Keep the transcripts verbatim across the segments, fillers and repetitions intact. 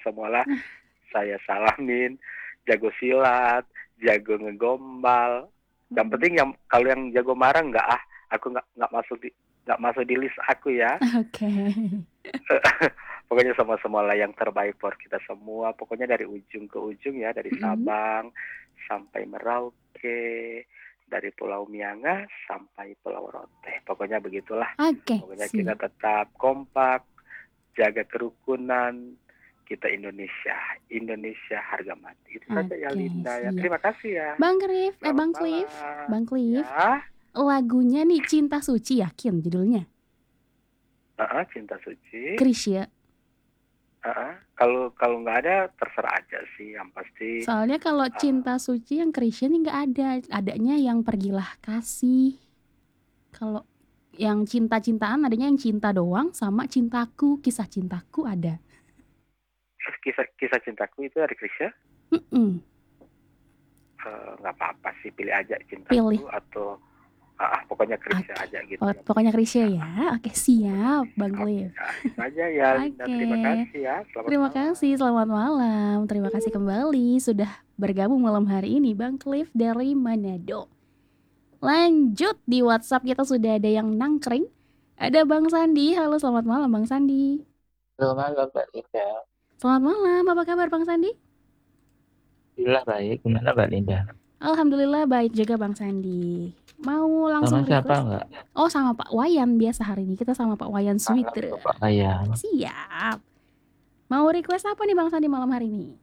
semualah saya salamin, jago silat, jago ngegombal. Yang penting yang kalau yang jago marah enggak ah, aku enggak enggak masuk di enggak masuk di list aku ya. Oke. Pokoknya sama-sama lah yang terbaik buat kita semua. Pokoknya dari ujung ke ujung ya, dari Mm-mm. Sabang sampai Merauke, dari Pulau Miangas sampai Pulau Rote. Pokoknya begitulah. Oke, Pokoknya kita siap. tetap kompak, jaga kerukunan, kita Indonesia, Indonesia harga mati. Itu saja ya Oke, Linda ya. siap. Terima kasih ya. Bang Cliff, eh Selamat Bang Cliff, malam. Bang Cliff. Ya, Lagunya nih Cinta Suci, yakin judulnya? uh-uh, Cinta Suci. Krisya. Uh-uh. Kalau kalau nggak ada terserah aja sih. Yang pasti. Soalnya kalau Uh, Cinta Suci yang Krisya nih nggak ada, adanya yang Pergilah Kasih. Kalau yang cinta-cintaan adanya yang cinta doang sama cintaku, kisah cintaku ada. kisah kisah cintaku itu dari Krisya. Mm-mm. Uh, nggak apa-apa sih, pilih aja Pilih. cintaku atau uh, pokoknya Krisya Oke. aja gitu. Oh, Ya. pokoknya Krisya ya. Oke, siap, Bang Oke, Cliff. nah, itu aja ya Linda. Oke. Terima kasih ya. Selamat Terima malam. kasih, selamat malam. Terima kasih kembali sudah bergabung malam hari ini, Bang Cliff dari Manado. Lanjut di WhatsApp kita sudah ada yang nangkring. Ada Bang Sandi. Halo, selamat malam Bang Sandi. Selamat malam Mbak Linda. Selamat malam, apa kabar Bang Sandi? Alhamdulillah baik. Gimana Mbak Linda? Alhamdulillah baik juga Bang Sandi. Mau langsung Sama siapa request? Mbak? Oh, sama Pak Wayan biasa hari ini. Kita sama Pak Wayan Sweeter. Pak Wayan. Siap. Mau request apa nih Bang Sandi malam hari ini?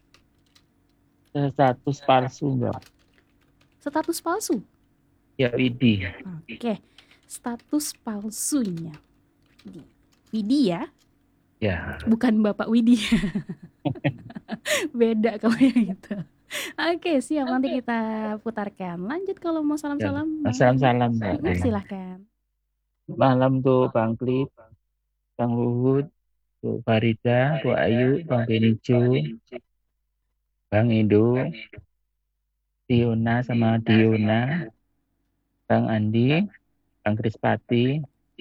Status palsu Mbak. Status palsu? Ya Widi. Oke. Status palsunya. Widi ya? Ya. Bukan Bapak Widi. Beda kalau yang itu. Oke, siap. Nanti kita putarkan. Lanjut kalau mau salam-salam. Ya. Salam-salam Mbak. Hmm, silahkan. Malam tuh Bang Cliff, Bang Luhut, tuh Farida, Bu Ayu, Bang Benijo, Bang Indo, Tiona sama Diona, Bang Andi, Bang Krispati,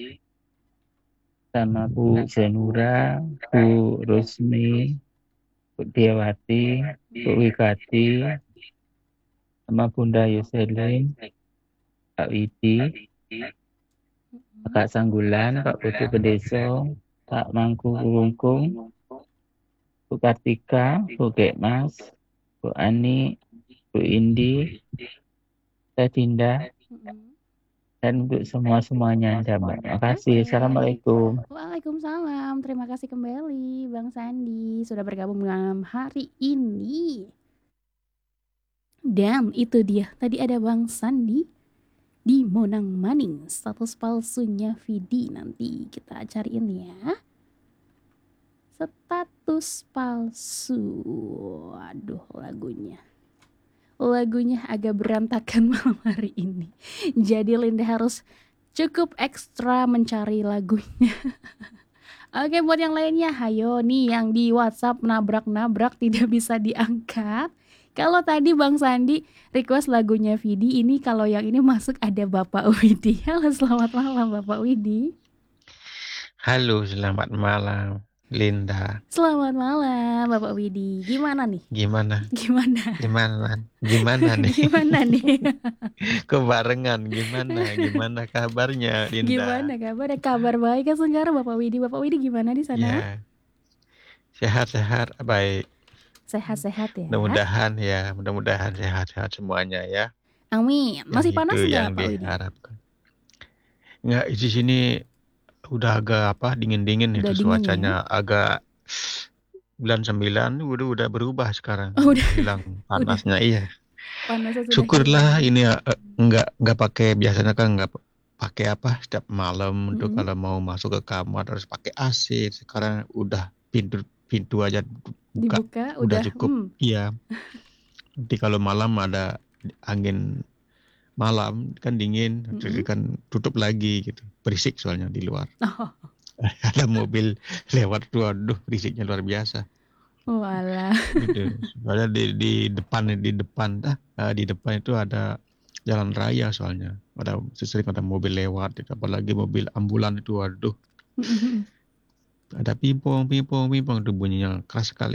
sama Bu Zenura, Bu Rusmi, Bu Diawati, Bu Wigati, sama Bunda Yuselin, Pak Widi, Kak Sanggulan, Pak Putu Pedeso, Pak Mangku Rungkung, Bu Kartika, Bu Gekmas, Bu Ani, Bu Indi, Teh Dinda, dan untuk semua-semuanya. Terima kasih. Oke. Assalamualaikum. Waalaikumsalam. Terima kasih kembali Bang Sandi sudah bergabung malam hari ini. Dan itu dia. Tadi ada Bang Sandi di Monang Maning. Status palsunya Vidi nanti kita cariin ya. Status palsu. Aduh lagunya. Lagunya agak berantakan malam hari ini. Jadi Linda harus cukup ekstra mencari lagunya. Oke, buat yang lainnya, hayo nih yang di WhatsApp nabrak-nabrak tidak bisa diangkat. Kalau tadi Bang Sandi request lagunya Vidi, ini kalau yang ini masuk ada Bapak Widi. Halo, selamat malam Bapak Widi. Halo, selamat malam Linda. Selamat malam Bapak Widi. Gimana nih? Gimana? Gimana? Gimana? Gimana nih? Gimana nih? Kebarengan gimana? Gimana kabarnya Linda? Gimana kabar? Kabar baik kan sekarang Bapak Widi. Bapak Widi gimana di sana? Ya. Sehat-sehat, baik. Sehat-sehat ya. Mudah-mudahan ya, mudah-mudahan sehat-sehat semuanya ya. Amin. Masih yang panas itu nggak yang Pak Widi? diharapkan. Nggak, di sini udah agak apa dingin-dingin Udah itu dingin cuacanya ya? agak bulan sembilan udah udah berubah sekarang. Oh, udah. Hilang panasnya iya. Panasnya sudah Syukurlah hilang. ini ya enggak enggak pakai biasanya kan enggak pakai apa setiap malam Mm-mm. untuk kalau mau masuk ke kamar harus pakai A C. Sekarang udah pintu pintu aja buka, Dibuka udah udah cukup. hmm. Iya. Nanti kalau malam ada angin malam kan dingin, Mm-mm. jadi kan tutup lagi gitu. Berisik soalnya di luar. Oh. Ada mobil lewat tuh, aduh berisiknya luar biasa. Walah. Gitu. Soalnya di di depan di depan dah di depan itu ada jalan raya soalnya. Ada sering ada mobil lewat, apalagi mobil ambulan itu, aduh. Ada pimpong pimpong pimpong itu bunyinya keras sekali.